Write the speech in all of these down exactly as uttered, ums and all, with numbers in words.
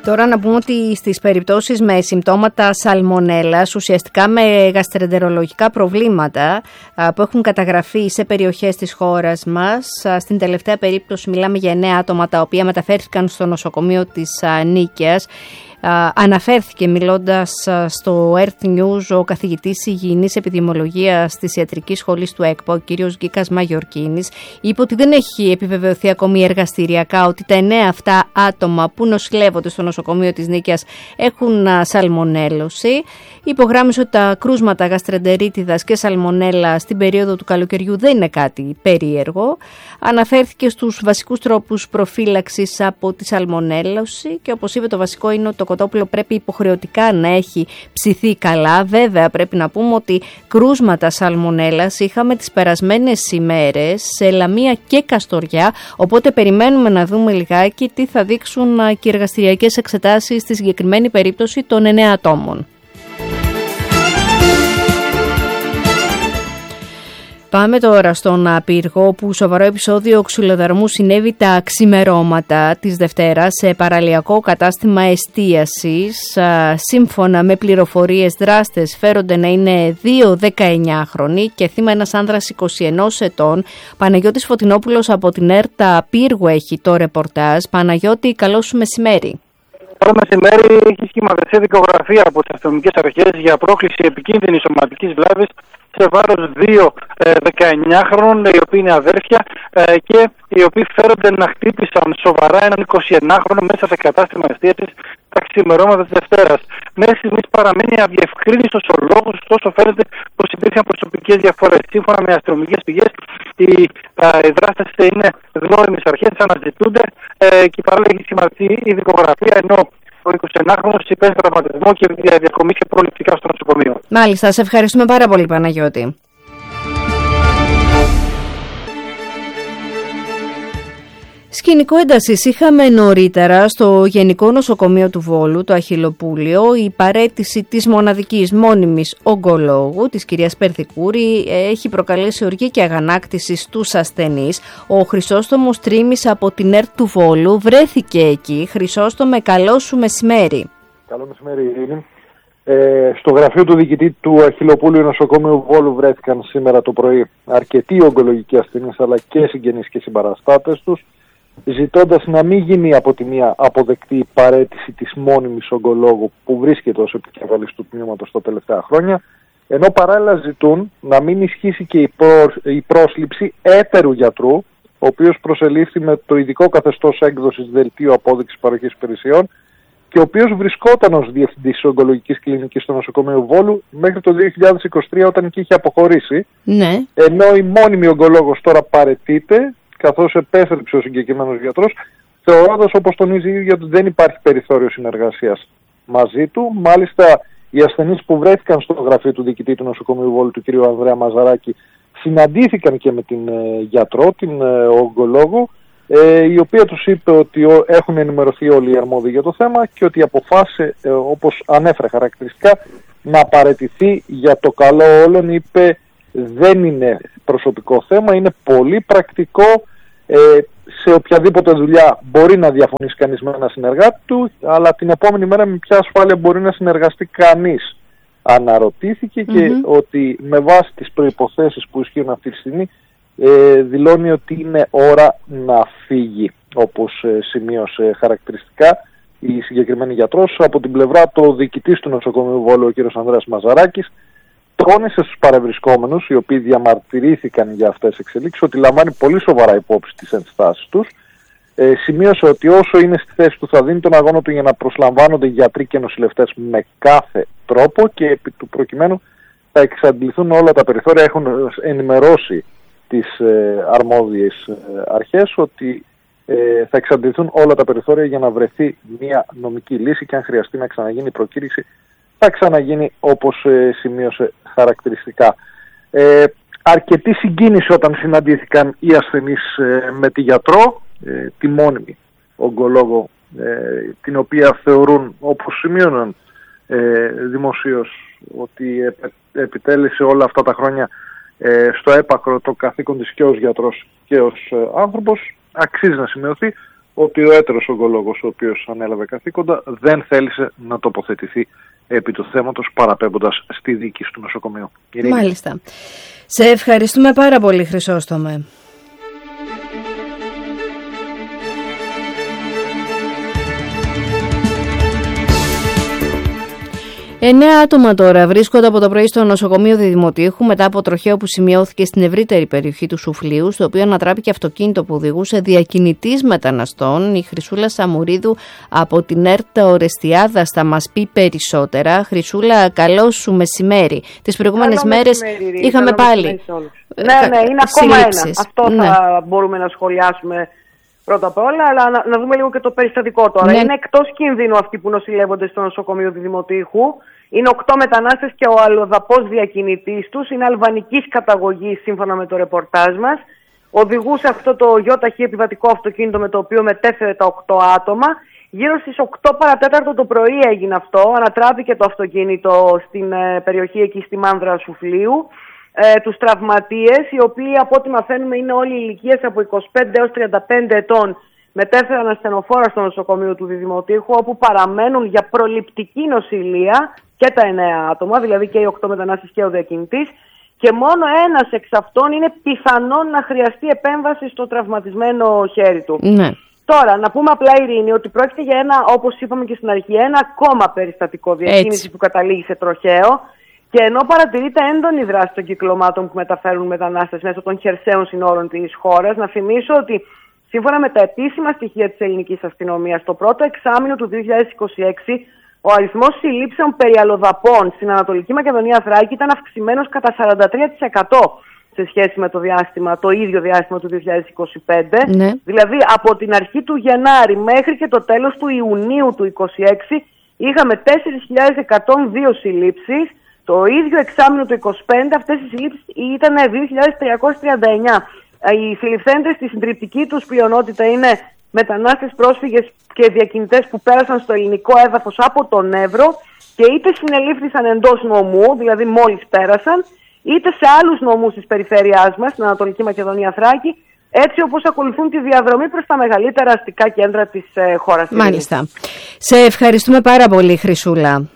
Τώρα να πούμε ότι στις περιπτώσεις με συμπτώματα σαλμονέλας, ουσιαστικά με γαστρεντερολογικά προβλήματα που έχουν καταγραφεί σε περιοχές της χώρας μας, στην τελευταία περίπτωση μιλάμε για εννέα άτομα τα οποία μεταφέρθηκαν στο νοσοκομείο της Νίκαιας. Uh, αναφέρθηκε μιλώντας uh, στο Earth News ο καθηγητής υγιεινής επιδημιολογίας της ιατρικής σχολής του ΕΚΠΑ, ο κύριος Γκίκας Μαγιορκίνης. Είπε ότι δεν έχει επιβεβαιωθεί ακόμη εργαστηριακά ότι τα εννέα αυτά άτομα που νοσηλεύονται στο νοσοκομείο της Νίκαιας έχουν uh, σαλμονέλωση. Υπογράμμισε ότι τα κρούσματα γαστρεντερίτιδας και σαλμονέλα στην περίοδο του καλοκαιριού δεν είναι κάτι περίεργο. Αναφέρθηκε στους βασικούς τρόπους προφύλαξης από τη σαλμονέλωση και όπως είπε το βασικό είναι ότι το κοτόπουλο πρέπει υποχρεωτικά να έχει ψηθεί καλά. Βέβαια πρέπει να πούμε ότι κρούσματα σαλμονέλας είχαμε τις περασμένες ημέρες σε Λαμία και Καστοριά, οπότε περιμένουμε να δούμε λιγάκι τι θα δείξουν και οι εργαστηριακές εξετάσεις στη συγκεκριμένη περίπτωση των εννέα ατόμων. Πάμε τώρα στον πύργο, που σοβαρό επεισόδιο ξυλοδαρμού συνέβη τα ξημερώματα της Δευτέρας σε παραλιακό κατάστημα εστίασης. Σύμφωνα με πληροφορίες, δράστες φέρονται να είναι δύο δεκαεννιάχρονοι και θύμα ένας άνδρας είκοσι ενός ετών. Παναγιώτης Φωτεινόπουλος από την ΕΡΤΑ Πύργο έχει το ρεπορτάζ. Παναγιώτη, καλό σου μεσημέρι. Καλό μεσημέρι. Έχει σχηματιστεί δικογραφία από τις αστυνομικές αρχές για πρόκληση επικίνδυνης σωματικής βλάβης σε βάρος δύο ε, δεκαεννιάχρονων, οι οποίοι είναι αδέρφια ε, και οι οποίοι φέρονται να χτύπησαν σοβαρά έναν εικοσιενάχρονο μέσα σε κατάστημα εστίασης τα ξημερώματα της Δευτέρας. Μέχρι στιγμής παραμένει αδιευκρίνιστος ο λόγος, ωστόσο φαίνεται πως υπήρχαν προσωπικές διαφορές. Σύμφωνα με αστυνομικές πηγές, οι, οι δράστες είναι γνώριμες αρχές, αναζητούνται ε, και παράλληλα έχει σχηματιστεί η δικογραφία, ενώ ο εικοσιενάχρονος υπέστη τραυματισμό και διακομίστηκε προληπτικά στο νοσοκομείο. Μάλιστα, σε ευχαριστούμε πάρα πολύ, Παναγιώτη. Σκηνικό έντασης είχαμε νωρίτερα στο Γενικό Νοσοκομείο του Βόλου, το Αχιλλοπούλιο. Η παραίτηση της μοναδικής μόνιμης ογκολόγου, της κυρίας Περδικούρη, έχει προκαλέσει οργή και αγανάκτηση στους ασθενείς. Ο Χρυσόστομος Τρίμης από την ΕΡΤ του Βόλου βρέθηκε εκεί. Χρυσόστομε, καλό σου μεσημέρι. Καλό μεσημέρι, Ειρήνη. Ε, στο γραφείο του διοικητή του Αχιλλοπούλιου Νοσοκομείου Βόλου βρέθηκαν σήμερα το πρωί αρκετοί ογκολογικοί ασθενείς αλλά και συγγενείς και συμπαραστάτες τους, ζητώντας να μην γίνει από τη μία αποδεκτή η παραίτηση της μόνιμης ογκολόγου που βρίσκεται ως επικεφαλής του τμήματος τα τελευταία χρόνια, ενώ παράλληλα ζητούν να μην ισχύσει και η, προ... η πρόσληψη έτερου γιατρού, ο οποίος προσελήφθη με το ειδικό καθεστώς έκδοσης δελτίου απόδειξης παροχής υπηρεσιών και ο οποίος βρισκόταν ως διευθυντής της ογκολογικής κλινικής στο νοσοκομείο Βόλου μέχρι το δύο χιλιάδες είκοσι τρία, όταν και είχε αποχωρήσει, ναι. Ενώ η μόνιμη ογκολόγος τώρα παραιτείται, καθώς επέστρεψε ο συγκεκριμένος γιατρός, θεωρώντας, όπως τονίζει η ίδια, ότι δεν υπάρχει περιθώριο συνεργασίας μαζί του. Μάλιστα, οι ασθενείς που βρέθηκαν στο γραφείο του διοικητή του νοσοκομείου Βόλου, του κ. Ανδρέα Μαζαράκη, συναντήθηκαν και με την ε, γιατρό, την ε, ογκολόγο, ε, η οποία τους είπε ότι ο, έχουν ενημερωθεί όλοι οι αρμόδιοι για το θέμα και ότι αποφάσισε, ε, όπως ανέφερε χαρακτηριστικά, να παραιτηθεί για το καλό όλων. Είπε, δεν είναι προσωπικό θέμα, είναι πολύ πρακτικό. Ε, σε οποιαδήποτε δουλειά μπορεί να διαφωνήσει κανείς με ένα συνεργάτη του, αλλά την επόμενη μέρα με ποια ασφάλεια μπορεί να συνεργαστεί κανείς. Αναρωτήθηκε mm-hmm. και ότι με βάση τις προϋποθέσεις που ισχύουν αυτή τη στιγμή ε, δηλώνει ότι είναι ώρα να φύγει, όπως ε, σημείωσε χαρακτηριστικά η συγκεκριμένη γιατρός. Από την πλευρά του διοικητής του νοσοκομείου Βόλου, ο κ. Ανδρέας Μαζαράκης, τόνισε στους παρευρισκόμενους, οι οποίοι διαμαρτυρήθηκαν για αυτές τις εξελίξεις, ότι λαμβάνει πολύ σοβαρά υπόψη τις ενστάσεις τους. Ε, σημείωσε ότι όσο είναι στη θέση του θα δίνει τον αγώνα του για να προσλαμβάνονται γιατροί και νοσηλευτές με κάθε τρόπο και επί του προκειμένου θα εξαντληθούν όλα τα περιθώρια. Έχουν ενημερώσει τις ε, αρμόδιες ε, αρχές ότι ε, θα εξαντληθούν όλα τα περιθώρια για να βρεθεί μια νομική λύση και αν χρειαστεί να ξαναγίνει η προκήρυξη θα ξαναγίνει, όπως ε, σημείωσε χαρακτηριστικά. Ε, αρκετή συγκίνηση όταν συναντήθηκαν οι ασθενείς ε, με τη γιατρό, ε, τη μόνιμη ογκολόγο, ε, την οποία θεωρούν, όπως σημείωναν ε, δημοσίως, ότι επε, επιτέλεσε όλα αυτά τα χρόνια ε, στο έπακρο το καθήκον της και ως γιατρός και ως ε, άνθρωπος. Αξίζει να σημειωθεί ότι ο έτερος ογκολόγος, ο οποίος ανέλαβε καθήκοντα, δεν θέλησε να τοποθετηθεί επί του θέματος, παραπέμποντας στη δίκη του νοσοκομείου. Μάλιστα. Σε ευχαριστούμε πάρα πολύ, Χρυσόστομε. Εννέα άτομα τώρα βρίσκονται από το πρωί στο νοσοκομείο Διδημοτήχου μετά από τροχαίο που σημειώθηκε στην ευρύτερη περιοχή του Σουφλίου, στο οποίο ανατράπηκε αυτοκίνητο που οδηγούσε διακινητής μεταναστών. Η Χρυσούλα Σαμουρίδου από την ΕΡΤ Ορεστιάδας θα μας πει περισσότερα. Χρυσούλα, καλό σου μεσημέρι. Τις προηγούμενες καλό μέρες μεσημέρι, είχαμε πάλι. Ναι, ναι, είναι ακόμα ένα. Αυτό ναι. θα μπορούμε να σχολιάσουμε πρώτα απ' όλα, αλλά να, να δούμε λίγο και το περιστατικό τώρα. Ναι. Είναι εκτός κινδύνου αυτοί που νοσηλεύονται στο νοσοκομείο Διδημοτήχου. Είναι οκτώ μετανάστες και ο αλλοδαπός διακινητής τους. Είναι αλβανικής καταγωγής, σύμφωνα με το ρεπορτάζ μας. Οδηγούσε αυτό το γιοταχή επιβατικό αυτοκίνητο με το οποίο μετέφερε τα οκτώ άτομα. Γύρω στις οκτώ παρατέταρτο το πρωί έγινε αυτό. Ανατράπηκε το αυτοκίνητο στην ε, περιοχή εκεί στη Μάνδρα Σουφλίου. Ε, τους τραυματίες, οι οποίοι από ό,τι μαθαίνουμε είναι όλοι ηλικίες από είκοσι πέντε έως τριάντα πέντε ετών, μετέφεραν ασθενοφόρα στο νοσοκομείο του Διδημοτήχου, όπου παραμένουν για προληπτική νοσηλεία και τα εννέα άτομα, δηλαδή και οι οκτώ μετανάστες και ο διακινητής, και μόνο ένας εξ αυτών είναι πιθανόν να χρειαστεί επέμβαση στο τραυματισμένο χέρι του. Ναι. Τώρα, να πούμε απλά, Ειρήνη, ότι πρόκειται για ένα, όπως είπαμε και στην αρχή, ένα ακόμα περιστατικό διακίνηση που καταλήγει σε τροχαίο. Και ενώ παρατηρείται έντονη δράση των κυκλωμάτων που μεταφέρουν μετανάστες μέσω των χερσαίων συνόρων της χώρας, να θυμίσω ότι σύμφωνα με τα επίσημα στοιχεία της ελληνικής αστυνομίας, το πρώτο εξάμηνο του δύο χιλιάδες είκοσι έξι, ο αριθμός συλλήψεων περί αλλοδαπών στην Ανατολική Μακεδονία Θράκη ήταν αυξημένος κατά σαράντα τρία τοις εκατό σε σχέση με το διάστημα, το ίδιο διάστημα του δύο χιλιάδες είκοσι πέντε. Ναι. Δηλαδή από την αρχή του Γενάρη μέχρι και το τέλος του Ιουνίου του είκοσι έξι είχαμε τέσσερις χιλιάδες εκατόν δύο συλλήψεις. Το ίδιο εξάμηνο του είκοσι πέντε αυτές οι συλλήψεις ήταν δύο χιλιάδες τριακόσιες τριάντα εννέα. Οι συλληφθέντες στη συντριπτική τους πλειονότητα είναι μετανάστες, πρόσφυγες και διακινητές που πέρασαν στο ελληνικό έδαφος από τον Εύρο και είτε συνελήφθησαν εντός νομού, δηλαδή μόλις πέρασαν, είτε σε άλλους νομούς της περιφέρειάς μας, στην Ανατολική Μακεδονία Θράκη, έτσι όπως ακολουθούν τη διαδρομή προς τα μεγαλύτερα αστικά κέντρα της ε, χώρας. Μάλιστα. Σε ευχαριστούμε πάρα πολύ, Χρυσούλα.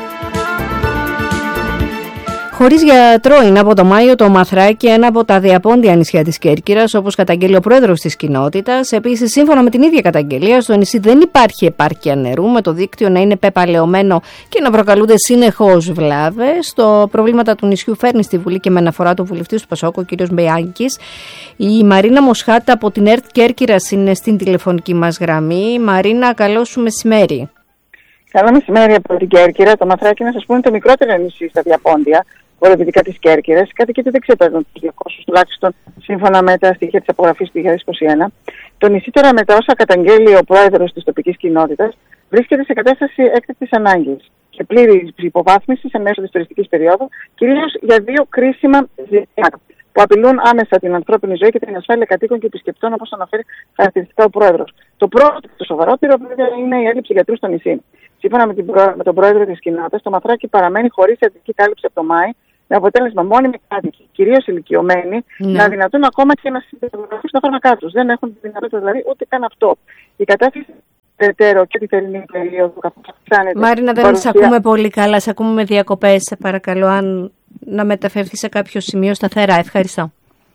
Χωρίς γιατρό είναι από το Μάιο το Μαθράκι, ένα από τα διαπόντια νησιά της Κέρκυρας, όπως καταγγέλει ο πρόεδρος της κοινότητας. Επίσης, σύμφωνα με την ίδια καταγγελία, στο νησί δεν υπάρχει επάρκεια νερού, με το δίκτυο να είναι πεπαλαιωμένο και να προκαλούνται συνεχώς βλάβες. Το προβλήματα του νησιού φέρνει στη Βουλή και με αναφορά του βουλευτή του Πασόκ, ο κ. Μπεϊάνκης. Η Μαρίνα Μοσχάτα από την ΕΡΤ Κέρκυρας είναι στην τηλεφωνική μας γραμμή. Μαρίνα, καλό σου μεσημέρι. Καλό μεσημέρι από την Κέρκυρα. Το Μαθράκι, να σας πούμε, το μικρότερο νησί στα διαπόντια, βορειοδυτικά της Κέρκυρας. Κάτι και δεν ξεπέρνουν τους διακόσιους, τουλάχιστον σύμφωνα με τα στοιχεία της απογραφής του δύο χιλιάδες είκοσι ένα. Το νησί τώρα, με τα όσα καταγγέλει ο πρόεδρος της τοπικής κοινότητας, βρίσκεται σε κατάσταση έκτακτης ανάγκης και πλήρης υποβάθμισης εν μέσω της τουριστικής περίοδου, κυρίως για δύο κρίσιμα ζητήματα που απειλούν άμεσα την ανθρώπινη ζωή και την ασφάλεια κατοίκων και επισκεπτών, όπως αναφέρει χαρακτηριστικά ο πρόεδρος. Το πρώτο, το σοβαρότερο, βέβαια, είναι η έλλειψη γιατρού στο νησί. Σύμφωνα με, την προ... με τον πρόεδρο της κοινότητας, το Μαθράκι παραμένει χωρίς ιατρική κάλυψη από το Μάη, με αποτέλεσμα μόνιμοι κάτοικοι, κυρίως ηλικιωμένοι, ναι. να δυνατούν ακόμα και να συνταγογραφήσουν τα φάρμακά τους. Δεν έχουν τη δυνατότητα δηλαδή ούτε καν αυτό. Η κατάσταση περαιτέρω και τη θερινή περίοδο καθώς αυξάνεται. Μάρινα, δεν παρουσία... σε ακούμε πολύ καλά. Σε ακούμε με διακοπές. Σε παρακαλώ, αν να μεταφερθεί σε κάποιο σημείο σταθερά. Ευχαριστώ.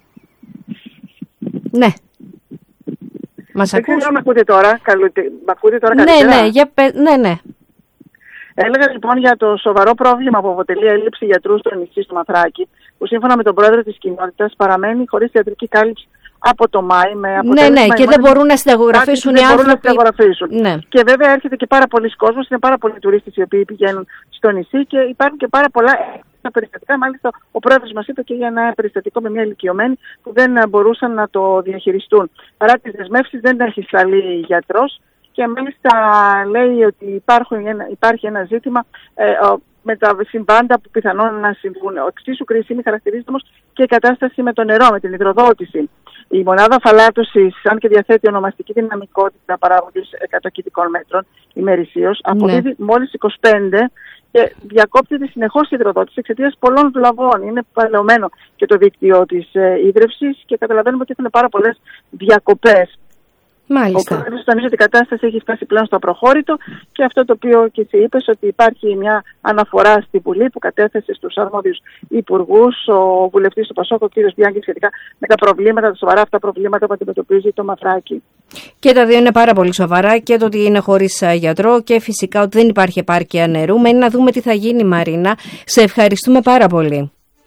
Ναι. Μας δεν ξέρω αν με ακούτε τώρα. Καλού... Μ' ακούτε τώρα ναι, καλύτερα. Ναι, για... ναι, ναι. Έλεγα λοιπόν για το σοβαρό πρόβλημα που αποτελεί έλλειψη γιατρού στο νησί στο Μαθράκι, που σύμφωνα με τον πρόεδρο της κοινότητας παραμένει χωρίς ιατρική κάλυψη από το Μάη. Με ναι, ναι, και δεν μπορούν να συνταγογραφήσουν οι άνθρωποι. Να συνταγογραφήσουν. Ναι. Και βέβαια έρχεται και πάρα πολλοί κόσμος, είναι πάρα πολλοί τουρίστες οι οποίοι πηγαίνουν στο νησί και υπάρχουν και πάρα πολλά περιστατικά. Μάλιστα, ο πρόεδρος μας είπε και για ένα περιστατικό με μια ηλικιωμένη που δεν μπορούσαν να το διαχειριστούν. Παρά τις δεσμεύσεις, δεν έχει σταλεί γιατρός. Και μάλιστα λέει ότι υπάρχουν, υπάρχει ένα ζήτημα ε, με τα συμβάντα που πιθανόν να συμβούν. Ο εξίσου κρίσιμη χαρακτηρίζεται όμως και η κατάσταση με το νερό, με την υδροδότηση. Η μονάδα αφαλάτωσης, αν και διαθέτει ονομαστική δυναμικότητα παράγοντης εκατό κυβικών μέτρων ημερησίως, αποδίδει ναι. μόλις είκοσι πέντε και διακόπτεται συνεχώς η υδροδότηση εξαιτίας πολλών βλαβών. Είναι παλαιωμένο και το δίκτυο της ε, ίδρευσης και καταλαβαίνουμε ότι έχουν πάρα πολλές διακοπές. Μάλιστα. Ο πρόεδρος τονίζει ότι η κατάσταση έχει φτάσει πλέον στο απροχώρητο και αυτό το οποίο και εσύ είπες, ότι υπάρχει μια αναφορά στη Βουλή που κατέθεσε στους αρμόδιους υπουργούς ο βουλευτής του Πασόκ, ο κ. Μπιάνκη, σχετικά με τα προβλήματα, τα σοβαρά αυτά προβλήματα που αντιμετωπίζει το Μαθράκι. Και τα δύο είναι πάρα πολύ σοβαρά, και το ότι είναι χωρίς γιατρό και φυσικά ότι δεν υπάρχει επάρκεια νερού. Μένει να δούμε τι θα γίνει, Μαρίνα. Σε ευχαριστούμε πάρα πολύ.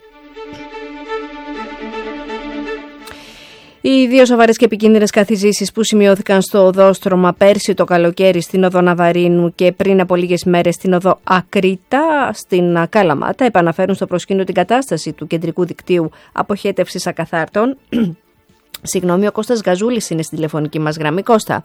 Οι δύο σοβαρές και επικίνδυνες καθιζήσεις που σημειώθηκαν στο οδόστρωμα πέρσι το καλοκαίρι στην οδό Ναβαρίνου και πριν από λίγες μέρες στην οδό Ακρίτα στην Κάλαμάτα επαναφέρουν στο προσκήνιο την κατάσταση του κεντρικού δικτύου αποχέτευσης ακαθάρτων. Συγγνώμη, ο Κώστας Γαζούλης είναι στη τηλεφωνική μας γραμμή. Κώστα.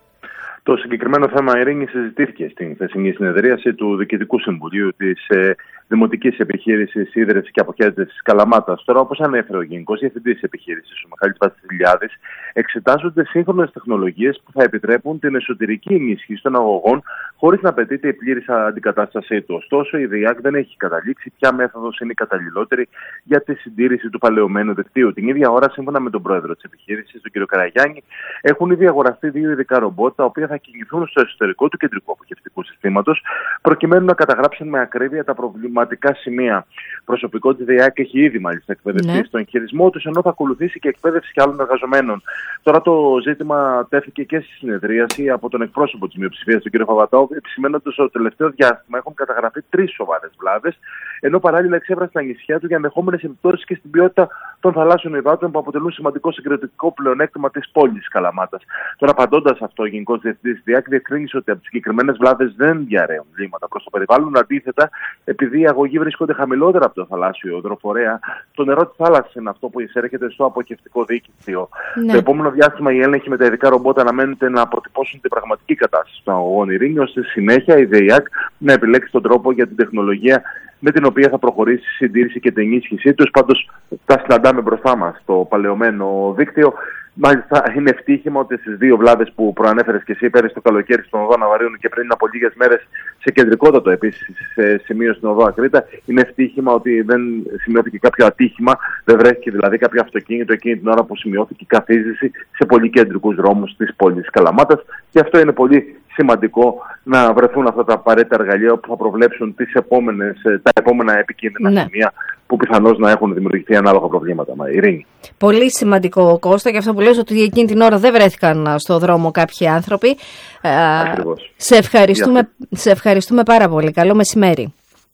Το συγκεκριμένο θέμα, Ειρήνη, συζητήθηκε στην χθεσινή συνεδρίαση του Διοικητικού Συμβουλίου της ε, Δημοτικής Επιχείρησης Ίδρυυσης και Αποχέτευσης Καλαμάτας. Τώρα, όπως ανέφερε ο Γενικός Διευθυντής της Επιχείρησης, ο Μιχάλης Βασιλιάδης, εξετάζονται σύγχρονες τεχνολογίες που θα επιτρέπουν την εσωτερική ενίσχυση των αγωγών χωρίς να απαιτείται η πλήρης αντικατάστασή του. Ωστόσο, η ΔΕΙΑΚ δεν έχει καταλήξει ποια μέθοδος είναι η καταλληλότερη για τη συντήρηση του παλαιωμένου δικτύου. Την ίδια ώρα, σύμφωνα με τον πρόεδρο της επιχείρησης, τον κ. Καραγιάννη, έχουν ήδη αγοραστεί δύο ειδικά ρομπότ, τα οποία θα κινηθούν στο εσωτερικό του κεντρικού αποχευτικού συστήματος, προκειμένου να καταγράψουν με ακρίβεια τα προβληματικά σημεία. Προσωπικό της ΔΕΙΑΚ έχει ήδη μάλιστα εκπαιδευτεί ναι. στον εγχειρισμό του, ενώ θα ακολουθήσει και εκπαίδευση και άλλων εργαζομένων. Τώρα το ζήτημα τέθηκε και στη συνεδρίαση από τον εκπρόσωπο της μειοψηφίας, τον κ. Φαβατάου, επισημένοντας ότι το τελευταίο διάστημα έχουν καταγραφεί τρεις σοβαρές βλάβες, ενώ παράλληλα εξέφρασε τα ανησυχία του για ενδεχόμενες επιπτώσεις και στην ποιότητα των θαλάσσιων υδάτων που αποτελούν σημαντικό συγκριτικό πλεονέκτημα της πόλης Καλαμάτας. Τώρα, απαντώντας αυτό, ο Γενικός Διευθυντής της ΔΕΙΑΚ διευκρίνησε ότι από τις συγκεκριμένες βλάβες δεν διαρρέουν λίμματα προς το περιβάλλον. Αντίθετα, επειδή οι αγωγοί βρίσκονται χαμηλότερα από το θαλάσσιο υδροφορέα, το νερό της θάλασσας είναι αυτό που εισέρχεται στο αποχευτικό δίκτυο. Ναι. Το επόμενο διάστημα, οι έλεγχοι με τα ειδικά ρομπότ αναμένεται να αποτυπώσουν την πραγματική κατάσταση των αγωγών, Ειρήνη, ώστε στη συνέχεια η ΔΕΙΑΚ να επιλέξει τον τρόπο για την τεχνολογία με την οποία θα προχωρήσει η συντήρηση και την ενίσχυσή τους. Πάντως, τα συναντάμε μπροστά μας το παλαιωμένο δίκτυο. Μάλιστα, είναι ευτύχημα ότι στις δύο βλάβες που προανέφερες και εσύ, πέρυσι το καλοκαίρι στον οδό Ναβαρίνου και πριν από λίγες μέρες σε κεντρικότατο επίσης σε σημείο στην οδό Ακρίτα, είναι ευτύχημα ότι δεν σημειώθηκε κάποιο ατύχημα, δεν βρέθηκε δηλαδή κάποιο αυτοκίνητο εκείνη την ώρα που σημειώθηκε η καθίζηση σε πολύ κεντρικούς δρόμους της πόλης Καλαμάτας. Και αυτό είναι πολύ σημαντικό, να βρεθούν αυτά τα απαραίτητα εργαλεία που θα προβλέψουν τις επόμενες, τα επόμενα επικίνδυνα ναι. σημεία που πιθανώς να έχουν δημιουργηθεί ανάλογα προβλήματα. Μα, Ειρήνη. Πολύ σημαντικό, Κώστα, και αυτό που λες ότι εκείνη την ώρα δεν βρέθηκαν στο δρόμο κάποιοι άνθρωποι. Ακριβώς. Σε ευχαριστούμε, σε ευχαριστούμε πάρα πολύ. Καλό μεσημέρι.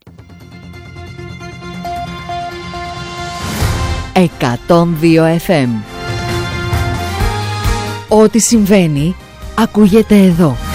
εκατόν δύο εφ εμ. Ό,τι συμβαίνει ακούγεται εδώ.